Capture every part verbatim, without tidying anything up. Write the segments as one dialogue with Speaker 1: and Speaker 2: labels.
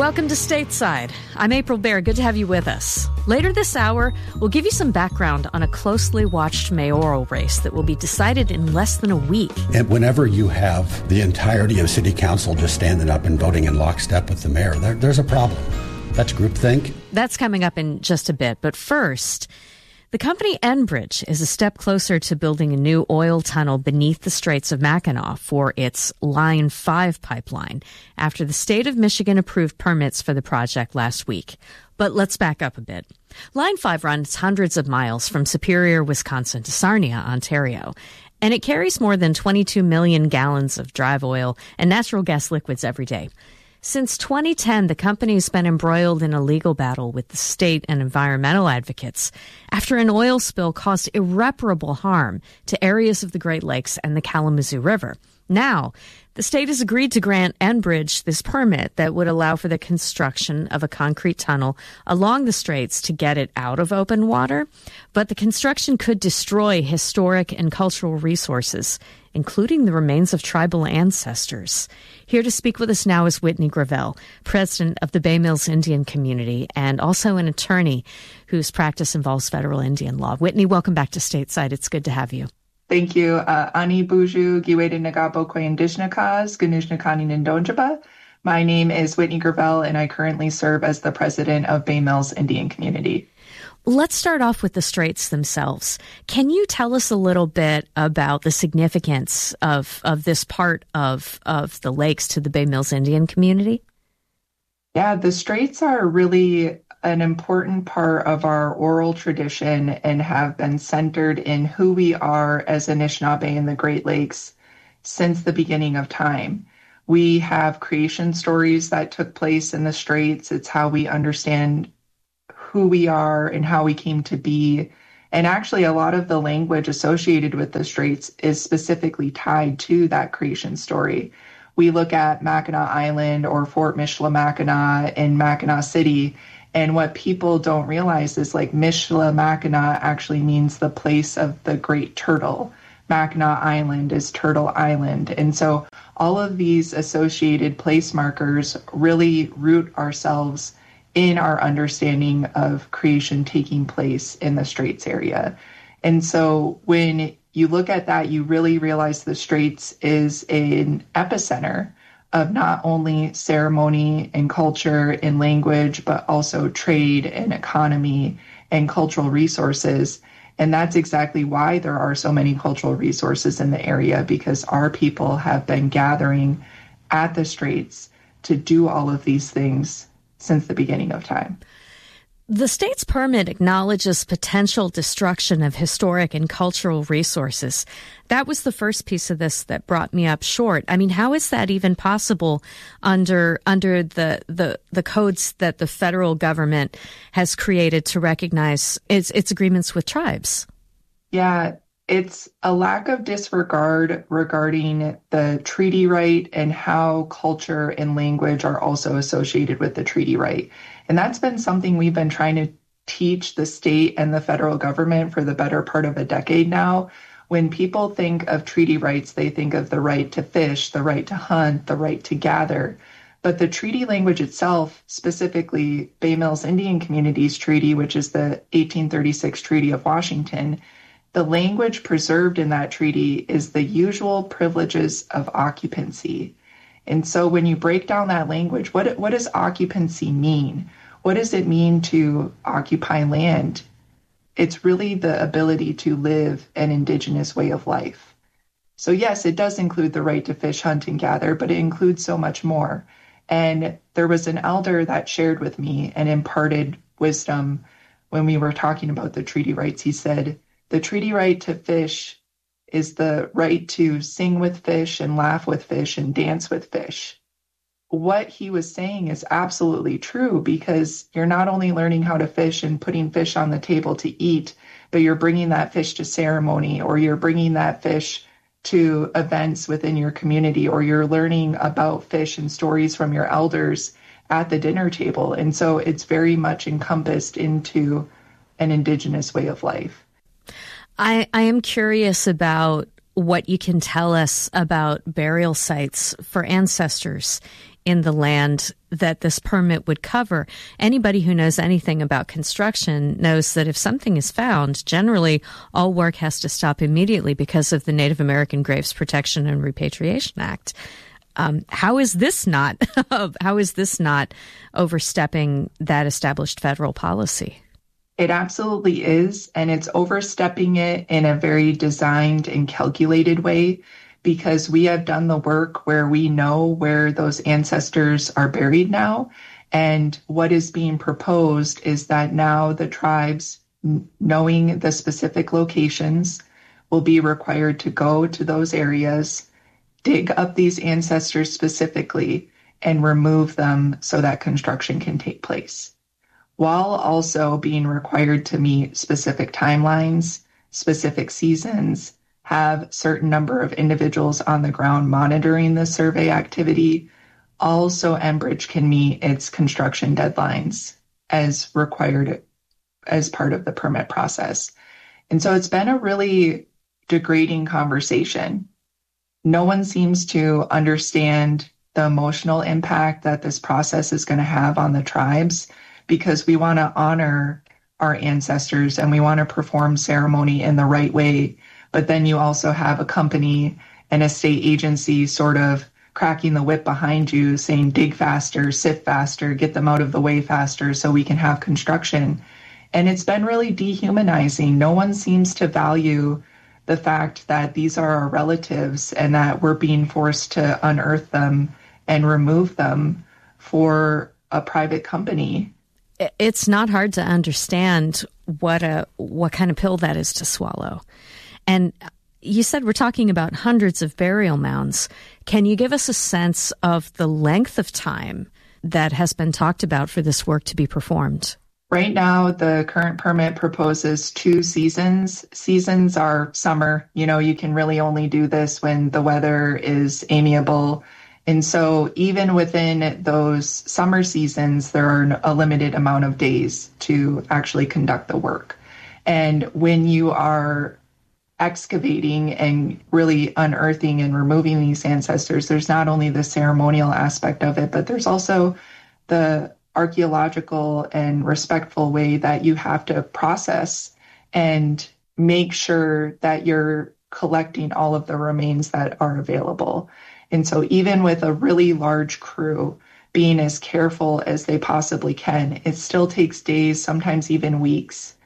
Speaker 1: Welcome to Stateside. I'm April Baer. Good to have you with us. Later this hour, we'll give you some background on a closely watched mayoral race that will be decided in less than a week.
Speaker 2: And whenever you have the entirety of city council just standing up and voting in lockstep with the mayor, there, there's a problem. That's groupthink.
Speaker 1: That's coming up in just a bit. But first, the company Enbridge is a step closer to building a new oil tunnel beneath the Straits of Mackinac for its Line five pipeline after the state of Michigan approved permits for the project last week. But let's back up a bit. Line five runs hundreds of miles from Superior, Wisconsin to Sarnia, Ontario, and it carries more than twenty-two million gallons of drive oil and natural gas liquids every day. Since twenty ten, the company has been embroiled in a legal battle with the state and environmental advocates after an oil spill caused irreparable harm to areas of the Great Lakes and the Kalamazoo River. Now, the state has agreed to grant Enbridge this permit that would allow for the construction of a concrete tunnel along the straits to get it out of open water. But the construction could destroy historic and cultural resources, including the remains of tribal ancestors. Here to speak with us now is Whitney Gravel, president of the Bay Mills Indian Community and also an attorney whose practice involves federal Indian law. Whitney, welcome back to Stateside. It's good to have you.
Speaker 3: Thank you. Uh, Ani Buju Giwede Nagabo Koyindishnakas, Ganushnakani Nindonjaba. My name is Whitney Gravel, and I currently serve as the president of Bay Mills Indian Community.
Speaker 1: Let's start off with the straits themselves. Can you tell us a little bit about the significance of, of this part of, of the lakes to the Bay Mills Indian community?
Speaker 3: Yeah, the straits are really an important part of our oral tradition and have been centered in who we are as Anishinaabe in the Great Lakes since the beginning of time. We have creation stories that took place in the straits. It's how we understand who we are and how we came to be. And actually, a lot of the language associated with the straits is specifically tied to that creation story. We look at Mackinac Island or Fort Michilimackinac in Mackinac City, and what people don't realize is like Michilimackinac actually means the place of the great turtle. Mackinac Island is Turtle Island. And so all of these associated place markers really root ourselves in our understanding of creation taking place in the Straits area. And so when you look at that, you really realize the Straits is an epicenter of not only ceremony and culture and language, but also trade and economy and cultural resources. And that's exactly why there are so many cultural resources in the area, because our people have been gathering at the Straits to do all of these things since the beginning of time.
Speaker 1: The state's permit acknowledges potential destruction of historic and cultural resources. That was the first piece of this that brought me up short. I mean, how is that even possible under under the the, the codes that the federal government has created to recognize its, its agreements with tribes?
Speaker 3: Yeah, it's a lack of disregard regarding the treaty right and how culture and language are also associated with the treaty right. And that's been something we've been trying to teach the state and the federal government for the better part of a decade now. When people think of treaty rights, they think of the right to fish, the right to hunt, the right to gather. But the treaty language itself, specifically Bay Mills Indian Communities Treaty, which is the eighteen thirty-six Treaty of Washington, the language preserved in that treaty is the usual privileges of occupancy. And so when you break down that language, what, what does occupancy mean? What does it mean to occupy land? It's really the ability to live an indigenous way of life. So yes, it does include the right to fish, hunt, and gather, but it includes so much more. And there was an elder that shared with me and imparted wisdom when we were talking about the treaty rights. He said, the treaty right to fish is the right to sing with fish and laugh with fish and dance with fish. What he was saying is absolutely true, because you're not only learning how to fish and putting fish on the table to eat, but you're bringing that fish to ceremony, or you're bringing that fish to events within your community, or you're learning about fish and stories from your elders at the dinner table. And so it's very much encompassed into an indigenous way of life.
Speaker 1: I, I am curious about what you can tell us about burial sites for ancestors in the land that this permit would cover. Anybody who knows anything about construction knows that if something is found, generally all work has to stop immediately because of the Native American Graves Protection and Repatriation Act. Um, how is this not, how is this not overstepping that established federal policy?
Speaker 3: It absolutely is, and it's overstepping it in a very designed and calculated way, because we have done the work where we know where those ancestors are buried now. And what is being proposed is that now the tribes, knowing the specific locations, will be required to go to those areas, dig up these ancestors specifically, and remove them so that construction can take place, while also being required to meet specific timelines, specific seasons, have certain number of individuals on the ground monitoring the survey activity. Also, Enbridge can meet its construction deadlines as required as part of the permit process. And so it's been a really degrading conversation. No one seems to understand the emotional impact that this process is going to have on the tribes, because we want to honor our ancestors and we want to perform ceremony in the right way. But then you also have a company and a state agency sort of cracking the whip behind you saying, dig faster, sift faster, get them out of the way faster so we can have construction. And it's been really dehumanizing. No one seems to value the fact that these are our relatives and that we're being forced to unearth them and remove them for a private company.
Speaker 1: It's not hard to understand what a what kind of pill that is to swallow. And you said we're talking about hundreds of burial mounds. Can you give us a sense of the length of time that has been talked about for this work to be performed?
Speaker 3: Right now, the current permit proposes two seasons. Seasons are summer. You know, you can really only do this when the weather is amiable. And so even within those summer seasons, there are a limited amount of days to actually conduct the work. And when you are excavating and really unearthing and removing these ancestors, there's not only the ceremonial aspect of it, but there's also the archaeological and respectful way that you have to process and make sure that you're collecting all of the remains that are available. And so even with a really large crew being as careful as they possibly can, it still takes days, sometimes even weeks,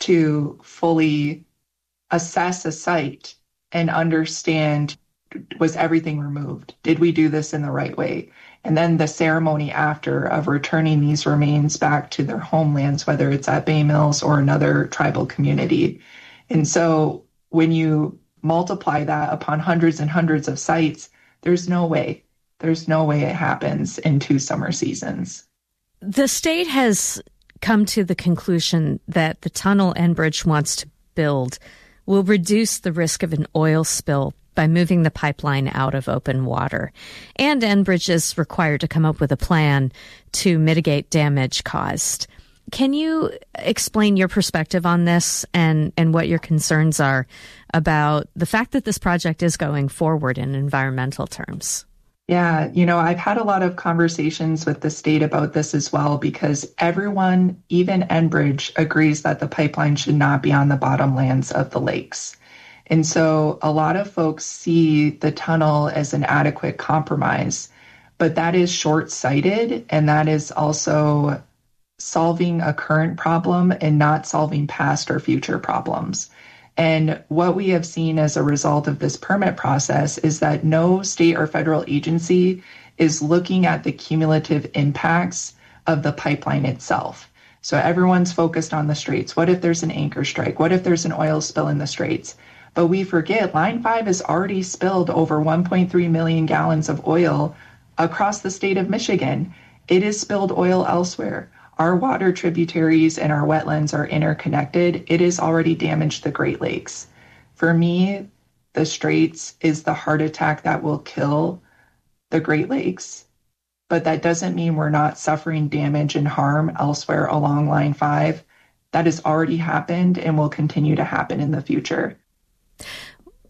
Speaker 3: to fully assess a site and understand, was everything removed? Did we do this in the right way? And then the ceremony after of returning these remains back to their homelands, whether it's at Bay Mills or another tribal community. And so when you multiply that upon hundreds and hundreds of sites, there's no way, there's no way it happens in two summer seasons.
Speaker 1: The state has come to the conclusion that the tunnel Enbridge wants to build will reduce the risk of an oil spill by moving the pipeline out of open water. And Enbridge is required to come up with a plan to mitigate damage caused. Can you explain your perspective on this and, and what your concerns are about the fact that this project is going forward in environmental terms?
Speaker 3: Yeah, you know, I've had a lot of conversations with the state about this as well, because everyone, even Enbridge, agrees that the pipeline should not be on the bottomlands of the lakes. And so a lot of folks see the tunnel as an adequate compromise, but that is short-sighted, and that is also solving a current problem and not solving past or future problems. And what we have seen as a result of this permit process is that no state or federal agency is looking at the cumulative impacts of the pipeline itself. So everyone's focused on the straits. What if there's an anchor strike? What if there's an oil spill in the straits? But we forget Line five has already spilled over one point three million gallons of oil across the state of Michigan. It has spilled oil elsewhere. Our water tributaries and our wetlands are interconnected. It has already damaged the Great Lakes. For me, the Straits is the heart attack that will kill the Great Lakes. But that doesn't mean we're not suffering damage and harm elsewhere along Line five. That has already happened and will continue to happen in the future.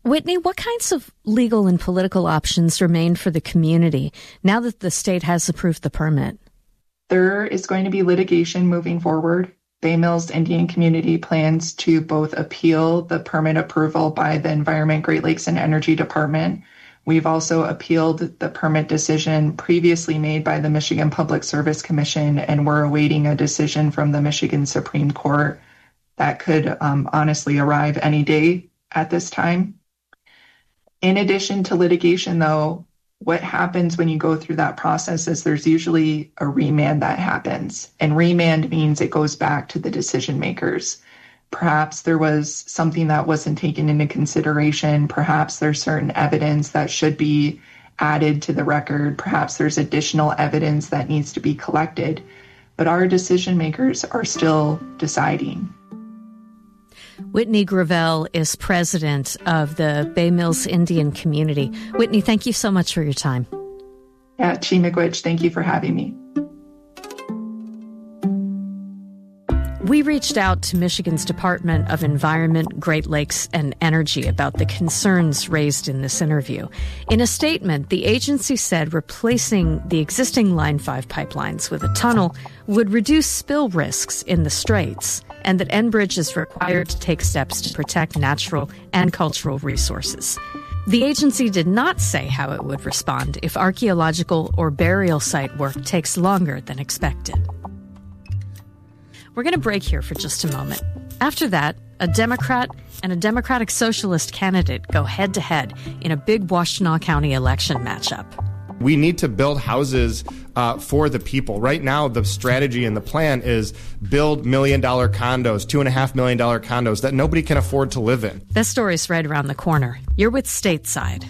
Speaker 1: Whitney, what kinds of legal and political options remain for the community now that the state has approved the permit?
Speaker 3: There is going to be litigation moving forward. Bay Mills Indian Community plans to both appeal the permit approval by the Environment, Great Lakes, and Energy Department. We've also appealed the permit decision previously made by the Michigan Public Service Commission, and we're awaiting a decision from the Michigan Supreme Court that could um, honestly arrive any day at this time. In addition to litigation, though, what happens when you go through that process is there's usually a remand that happens. And remand means it goes back to the decision makers. Perhaps there was something that wasn't taken into consideration. Perhaps there's certain evidence that should be added to the record. Perhaps there's additional evidence that needs to be collected. But our decision makers are still deciding.
Speaker 1: Whitney Gravel is president of the Bay Mills Indian Community. Whitney, thank you so much for your time.
Speaker 3: Yeah, Chi Miigwech, thank you for having me.
Speaker 1: We reached out to Michigan's Department of Environment, Great Lakes, and Energy about the concerns raised in this interview. In a statement, the agency said replacing the existing Line five pipelines with a tunnel would reduce spill risks in the straits, and that Enbridge is required to take steps to protect natural and cultural resources. The agency did not say how it would respond if archaeological or burial site work takes longer than expected. We're going to break here for just a moment. After that, a Democrat and a Democratic Socialist candidate go head-to-head in a big Washtenaw County election matchup.
Speaker 4: We need to build houses uh, for the people. Right now, the strategy and the plan is build million-dollar condos, two and a half million dollar condos that nobody can afford to live in.
Speaker 1: That story's right around the corner. You're with Stateside.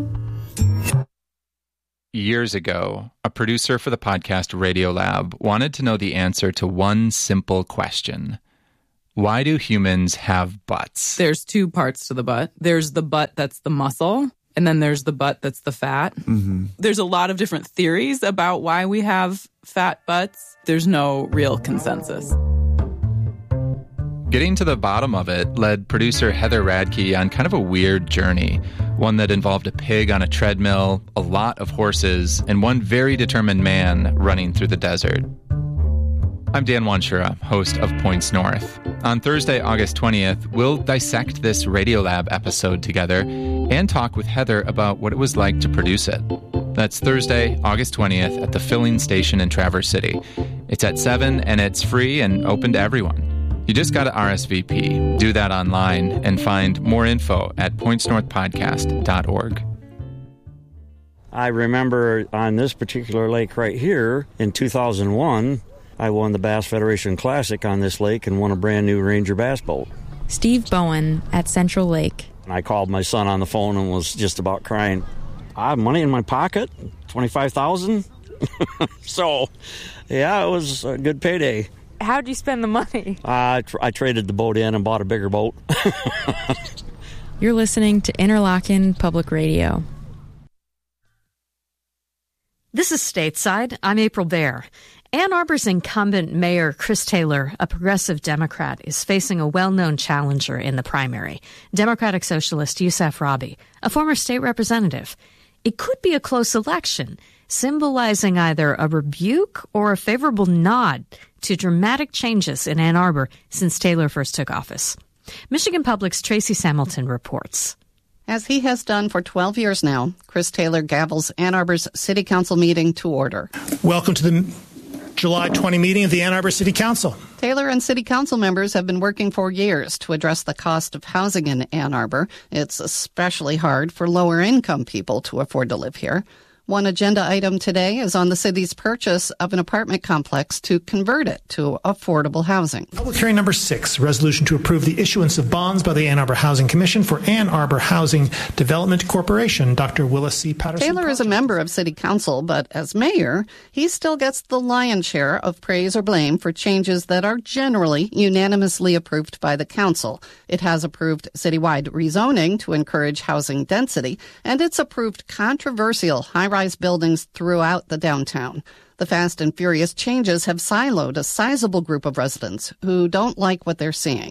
Speaker 5: Years ago, a producer for the podcast Radiolab wanted to know the answer to one simple question. Why do humans have butts?
Speaker 6: There's two parts to the butt. There's the butt that's the muscle, and then there's the butt that's the fat. Mm-hmm. There's a lot of different theories about why we have fat butts. There's no real consensus.
Speaker 5: Getting to the bottom of it led producer Heather Radke on kind of a weird journey, one that involved a pig on a treadmill, a lot of horses, and one very determined man running through the desert. I'm Dan Wanshura, host of Points North. On Thursday, August twentieth, we'll dissect this Radiolab episode together and talk with Heather about what it was like to produce it. That's Thursday, August twentieth at the filling station in Traverse City. It's at seven and it's free and open to everyone. You just got to R S V P. Do that online and find more info at points north podcast dot org.
Speaker 7: I remember on this particular lake right here in two thousand one, I won the Bass Federation Classic on this lake and won a brand new Ranger bass boat.
Speaker 8: Steve Bowen at Central Lake.
Speaker 7: I called my son on the phone and was just about crying. I have money in my pocket, twenty-five thousand dollars. So, yeah, it was a good payday.
Speaker 8: How'd you spend the money?
Speaker 7: Uh, I, tr- I traded the boat in and bought a bigger boat.
Speaker 8: You're listening to Interlochen Public Radio.
Speaker 1: This is Stateside. I'm April Baer. Ann Arbor's incumbent mayor, Chris Taylor, a progressive Democrat, is facing a well-known challenger in the primary, Democratic Socialist Yousef Rabhi, a former state representative. It could be a close election, symbolizing either a rebuke or a favorable nod to dramatic changes in Ann Arbor since Taylor first took office. Michigan Public's Tracy Samilton reports.
Speaker 9: As he has done for twelve years now, Chris Taylor gavels Ann Arbor's City Council meeting to order.
Speaker 10: Welcome to the July twentieth meeting of the Ann Arbor City Council.
Speaker 9: Taylor and City Council members have been working for years to address the cost of housing in Ann Arbor. It's especially hard for lower-income people to afford to live here. One agenda item today is on the city's purchase of an apartment complex to convert it to affordable housing.
Speaker 10: Public hearing number six, resolution to approve the issuance of bonds by the Ann Arbor Housing Commission for Ann Arbor Housing Development Corporation. Doctor Willis C. Patterson.
Speaker 9: Taylor is a member of City Council, but as mayor, he still gets the lion's share of praise or blame for changes that are generally unanimously approved by the council. It has approved citywide rezoning to encourage housing density, and it's approved controversial high-rise buildings throughout the downtown. The fast and furious changes have siloed a sizable group of residents who don't like what they're seeing.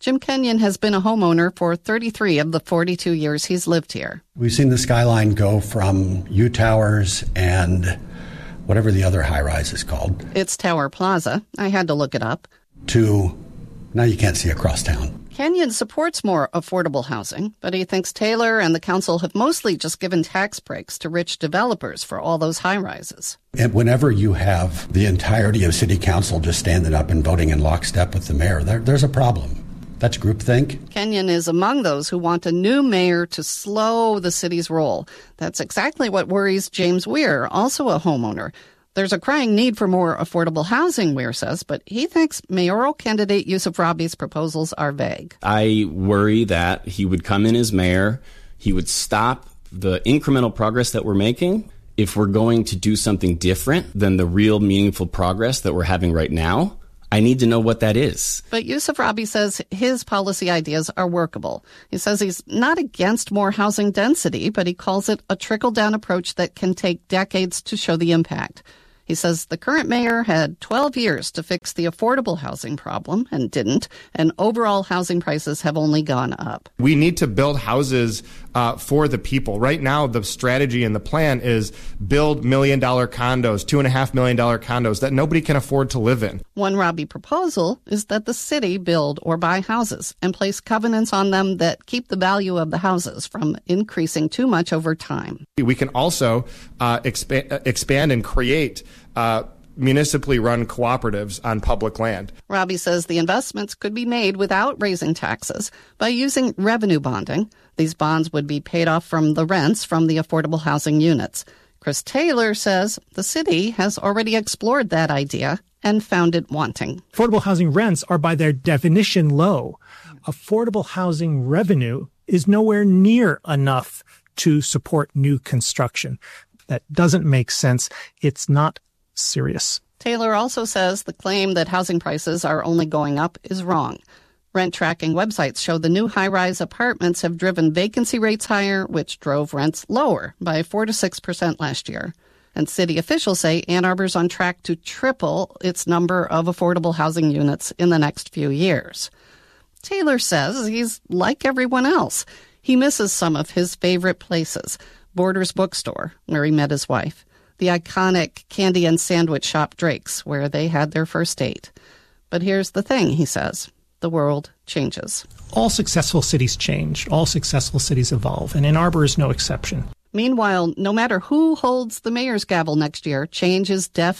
Speaker 9: Jim Kenyon has been a homeowner for thirty-three of the forty-two years he's lived here.
Speaker 2: We've seen the skyline go from U Towers and whatever the other high-rise is called.
Speaker 9: It's Tower Plaza. I had to look it up.
Speaker 2: To now you can't see across town.
Speaker 9: Kenyon supports more affordable housing, but he thinks Taylor and the council have mostly just given tax breaks to rich developers for all those high-rises.
Speaker 2: And whenever you have the entirety of city council just standing up and voting in lockstep with the mayor, there, there's a problem. That's groupthink.
Speaker 9: Kenyon is among those who want a new mayor to slow the city's roll. That's exactly what worries James Weir, also a homeowner. There's a crying need for more affordable housing, Weir says, but he thinks mayoral candidate Yousef Rabhi's proposals are vague.
Speaker 11: I worry that he would come in as mayor, he would stop the incremental progress that we're making. If we're going to do something different than the real meaningful progress that we're having right now, I need to know what that is.
Speaker 9: But Yousef Rabhi says his policy ideas are workable. He says he's not against more housing density, but he calls it a trickle-down approach that can take decades to show the impact. He says the current mayor had twelve years to fix the affordable housing problem and didn't, and overall housing prices have only gone up.
Speaker 4: We need to build houses uh, for the people. Right now, the strategy and the plan is build million-dollar condos, two and a half million dollar condos that nobody can afford to live in.
Speaker 9: One Rabhi proposal is that the city build or buy houses and place covenants on them that keep the value of the houses from increasing too much over time.
Speaker 4: We can also uh, expa- expand and create Uh, municipally run cooperatives on public land.
Speaker 9: Rabhi says the investments could be made without raising taxes by using revenue bonding. These bonds would be paid off from the rents from the affordable housing units. Chris Taylor says the city has already explored that idea and found it wanting.
Speaker 10: Affordable housing rents are by their definition low. Affordable housing revenue is nowhere near enough to support new construction. That doesn't make sense. It's not serious.
Speaker 9: Taylor also says the claim that housing prices are only going up is wrong. Rent tracking websites show the new high-rise apartments have driven vacancy rates higher, which drove rents lower by four to six percent last year. And city officials say Ann Arbor's on track to triple its number of affordable housing units in the next few years. Taylor says he's like everyone else. He misses some of his favorite places. Borders Bookstore, where he met his wife. The iconic candy and sandwich shop Drake's, where they had their first date. But here's the thing, he says. The world changes.
Speaker 10: All successful cities change. All successful cities evolve. And Ann Arbor is no exception.
Speaker 9: Meanwhile, no matter who holds the mayor's gavel next year, change is definitely